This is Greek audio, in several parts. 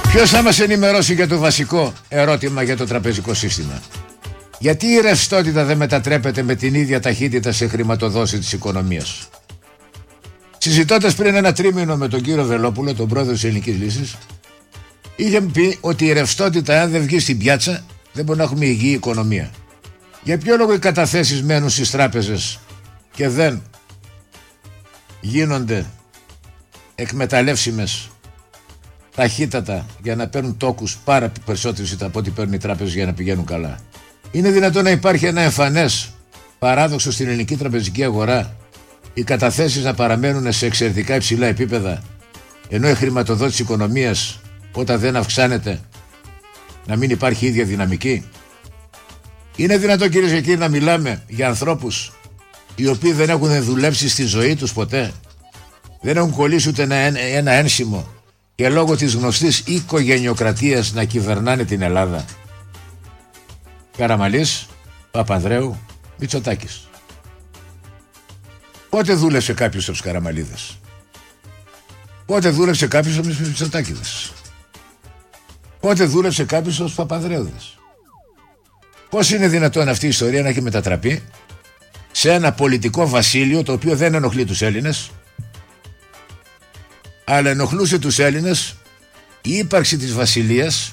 Ποιος θα μας ενημερώσει για το βασικό ερώτημα για το τραπεζικό σύστημα? Γιατί η ρευστότητα δεν μετατρέπεται με την ίδια ταχύτητα σε χρηματοδότηση της οικονομίας? Συζητώντας πριν ένα τρίμηνο με τον κύριο Βελόπουλο, τον πρόεδρο της Ελληνικής Λύσης, είχε πει ότι η ρευστότητα, αν δεν βγει στην πιάτσα, δεν μπορεί να έχουμε υγιή οικονομία. Για ποιο λόγο οι καταθέσεις μένουν στις τράπεζες και δεν γίνονται εκμεταλλεύσιμες ταχύτατα για να παίρνουν τόκους πάρα περισσότερους από ό,τι παίρνουν οι τράπεζες για να πηγαίνουν καλά? Είναι δυνατόν να υπάρχει ένα εμφανές παράδοξο στην ελληνική τραπεζική αγορά, οι καταθέσεις να παραμένουν σε εξαιρετικά υψηλά επίπεδα, ενώ η χρηματοδότηση οικονομίας, όταν δεν αυξάνεται, να μην υπάρχει ίδια δυναμική? Είναι δυνατόν, κυρίες και κύριοι, να μιλάμε για ανθρώπους οι οποίοι δεν έχουν δουλέψει στη ζωή τους ποτέ, δεν έχουν κολλήσει ούτε ένα ένσημο και λόγω της γνωστής οικογενειοκρατίας να κυβερνάνε την Ελλάδα? Καραμαλής, Παπανδρέου, Μητσοτάκης. Πότε δούλεψε κάποιος από τους Καραμαλίδες? Πότε δούλεψε κάποιος από τους Μητσοτάκηδες? Πότε δούλεψε κάποιος από τους Παπανδρέουδες? Πώς είναι δυνατόν αυτή η ιστορία να έχει μετατραπεί σε ένα πολιτικό βασίλειο το οποίο δεν ενοχλεί τους Έλληνες, αλλά ενοχλούσε τους Έλληνες η ύπαρξη της βασιλείας,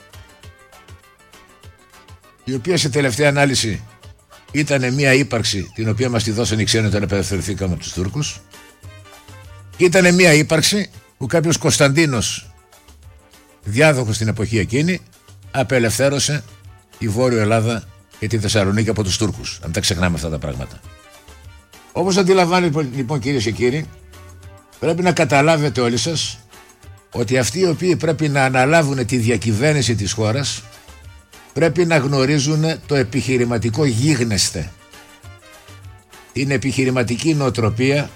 η οποία σε τελευταία ανάλυση ήταν μια ύπαρξη την οποία μας τη δώσαν οι ξένοι όταν απελευθερωθήκαμε από τους Τούρκους. Ήταν μια ύπαρξη που κάποιος Κωνσταντίνος, διάδοχος στην εποχή εκείνη, απελευθέρωσε τη Βόρειο Ελλάδα και τη Θεσσαλονίκη από τους Τούρκους. Αν τα ξεχνάμε αυτά τα πράγματα. Όπως αντιλαμβάνετε λοιπόν, κυρίες και κύριοι, πρέπει να καταλάβετε όλοι σας ότι αυτοί οι οποίοι πρέπει να αναλάβουν τη διακυβέρνηση της χώρας πρέπει να γνωρίζουν το επιχειρηματικό γίγνεσθε, την επιχειρηματική νοοτροπία,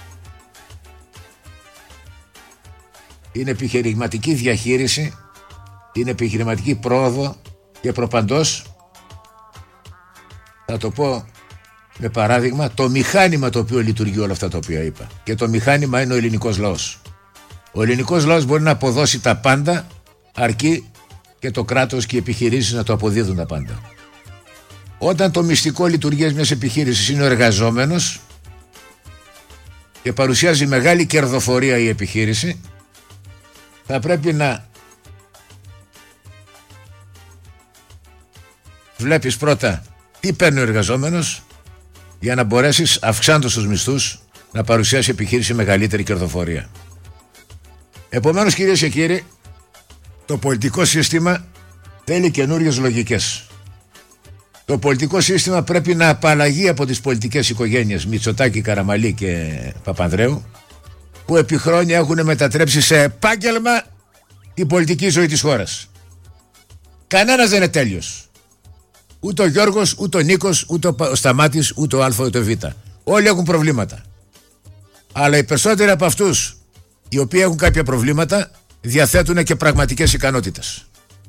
την επιχειρηματική διαχείριση, την επιχειρηματική πρόοδο και προπαντός, θα το πω με παράδειγμα, το μηχάνημα το οποίο λειτουργεί όλα αυτά τα οποία είπα. Και το μηχάνημα είναι ο ελληνικός λαός. Ο ελληνικός λαός μπορεί να αποδώσει τα πάντα, αρκεί και το κράτος και οι επιχειρήσεις να το αποδίδουν τα πάντα. Όταν το μυστικό λειτουργίας μιας επιχείρησης είναι ο εργαζόμενος και παρουσιάζει μεγάλη κερδοφορία η επιχείρηση, θα πρέπει να βλέπεις πρώτα τι παίρνει ο εργαζόμενος για να μπορέσεις, αυξάνοντας τους μισθούς, να παρουσιάσει επιχείρηση μεγαλύτερη κερδοφορία. Επομένως, κυρίες και κύριοι, το πολιτικό σύστημα θέλει καινούριες λογικές. Το πολιτικό σύστημα πρέπει να απαλλαγεί από τις πολιτικές οικογένειες Μητσοτάκη, Καραμαλή και Παπανδρέου, που επί χρόνια έχουν μετατρέψει σε επάγγελμα την πολιτική ζωή της χώρας. Κανένας δεν είναι τέλειος. Ούτε ο Γιώργος, ούτε ο Νίκος, ούτε ο Σταμάτης, ούτε ο Α, ούτε ο Β. Όλοι έχουν προβλήματα. Αλλά οι περισσότεροι από αυτούς οι οποίοι έχουν κάποια προβλήματα διαθέτουν και πραγματικές ικανότητες.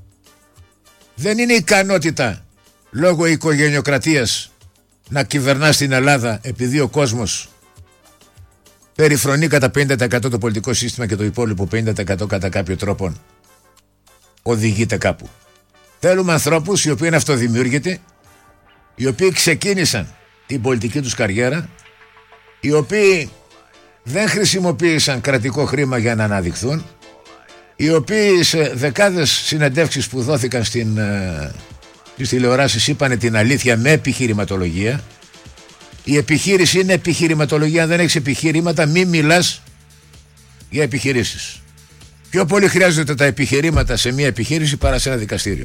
Δεν είναι ικανότητα λόγω οικογενειοκρατίας να κυβερνά στην Ελλάδα επειδή ο κόσμος περιφρονεί κατά 50% το πολιτικό σύστημα και το υπόλοιπο 50% κατά κάποιο τρόπο οδηγείται κάπου. Θέλουμε ανθρώπους οι οποίοι είναι αυτοδημιούργητοι, οι οποίοι ξεκίνησαν την πολιτική τους καριέρα, οι οποίοι δεν χρησιμοποίησαν κρατικό χρήμα για να αναδειχθούν, οι οποίοι σε δεκάδες συνεντεύξεις που δόθηκαν στις τηλεοράσεις είπανε την αλήθεια με επιχειρηματολογία. Η επιχείρηση είναι επιχειρηματολογία. Αν δεν έχεις επιχειρήματα, μη μιλάς για επιχειρήσεις. Πιο πολύ χρειάζονται τα επιχειρήματα σε μια επιχείρηση παρά σε ένα δικαστήριο.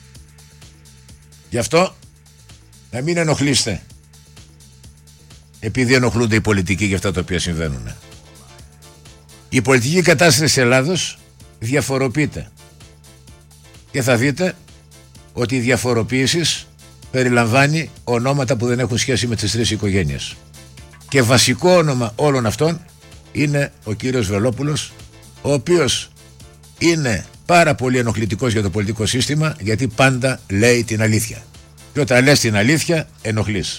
Γι' αυτό να μην ενοχλείστε επειδή ενοχλούνται οι πολιτικοί για αυτά τα οποία συμβαίνουν. Η πολιτική κατάσταση της Ελλάδος διαφοροποιείται και θα δείτε ότι η διαφοροποίηση περιλαμβάνει ονόματα που δεν έχουν σχέση με τις τρεις οικογένειες. Και βασικό όνομα όλων αυτών είναι ο κύριος Βελόπουλος, ο οποίος είναι πάρα πολύ ενοχλητικός για το πολιτικό σύστημα, γιατί πάντα λέει την αλήθεια. Και όταν λες την αλήθεια ενοχλείς.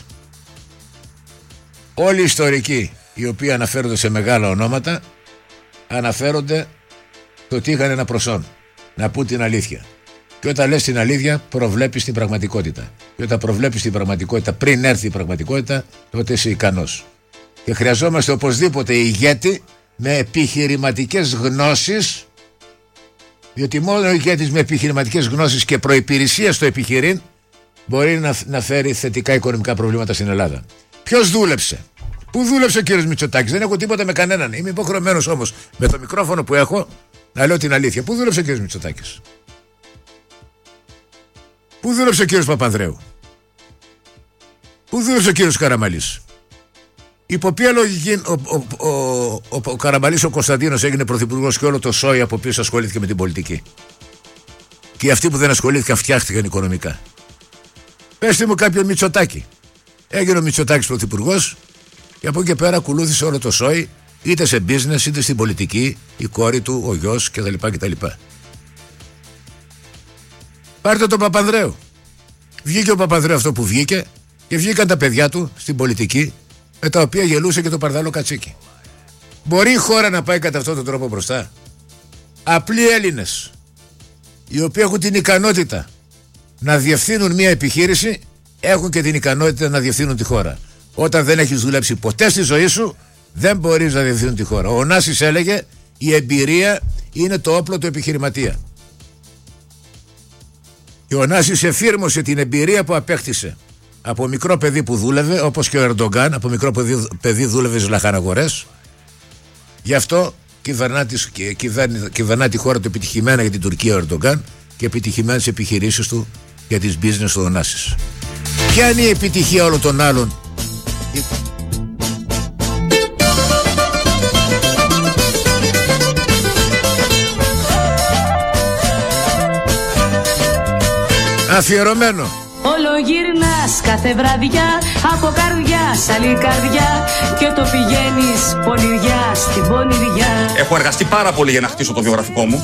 Όλοι οι ιστορικοί οι οποίοι αναφέρονται σε μεγάλα ονόματα αναφέρονται το ότι είχαν ένα προσόν. να πούν την αλήθεια. Και όταν λες την αλήθεια, προβλέπεις την πραγματικότητα. Και όταν προβλέπεις την πραγματικότητα πριν έρθει η πραγματικότητα, τότε είσαι ικανός. Και χρειαζόμαστε οπωσδήποτε ηγέτη με επιχειρηματικές γνώσεις, διότι μόνο ο ηγέτης με επιχειρηματικές γνώσεις και προϋπηρεσία στο επιχειρήν μπορεί να φέρει θετικά οικονομικά προβλήματα στην Ελλάδα. Ποιος δούλεψε? Πού δούλεψε ο κύριος Μητσοτάκης? Δεν έχω τίποτα με κανέναν. Είμαι υποχρεωμένος όμως με το μικρόφωνο που έχω να λέω την αλήθεια. Πού δούλεψε ο κύριος Μητσοτάκης? Πού δούλεψε ο κύριος Παπανδρέου? Πού δούλεψε ο κύριος Καραμαλής? Υπό ποια λογική ο Καραμαλής ο Κωνσταντίνος έγινε πρωθυπουργός και όλο το σόι από πίσω ασχολήθηκε με την πολιτική? Και αυτοί που δεν ασχολήθηκαν φτιάχτηκαν οικονομικά. Πέστε μου κάποιο Μητσοτάκη. Έγινε ο Μητσοτάκης πρωθυπουργός και από εκεί και πέρα ακολούθησε όλο το σόι, είτε σε business είτε στην πολιτική, η κόρη του, ο γιος κτλ. Πάρτε τον Παπανδρέου. Βγήκε ο Παπανδρέου αυτό που βγήκε και βγήκαν τα παιδιά του στην πολιτική, με τα οποία γελούσε και το Παρδαλό Κατσίκι. Μπορεί η χώρα να πάει κατά αυτόν τον τρόπο μπροστά? Απλοί Έλληνες, οι οποίοι έχουν την ικανότητα να διευθύνουν μια επιχείρηση, έχουν και την ικανότητα να διευθύνουν τη χώρα. Όταν δεν έχεις δουλέψει ποτέ στη ζωή σου, δεν μπορείς να διευθύνουν τη χώρα. Ο Νάσης έλεγε, η εμπειρία είναι το όπλο του επιχειρηματία. Και ο Νάσης εφήρμοσε την εμπειρία που απέκτησε από μικρό παιδί που δούλευε, όπως και ο Ερντογκάν, από μικρό παιδί δούλευε στις λαχαναγορές. Γι' αυτό κυβερνά τη χώρα του επιτυχημένα για την Τουρκία ο Ερντογκάν και επιτυχημένες επιχειρήσεις του για τις business του Νάσης. Ποια είναι η επιτυχία όλων των άλλων? Αφιερωμένο. Όλο γυρνάς κάθε βραδιά, από καρδιά σ' άλλη καρδιά, και το πηγαίνεις πονηριά στην πονηριά. Έχω εργαστεί πάρα πολύ για να χτίσω το βιογραφικό μου.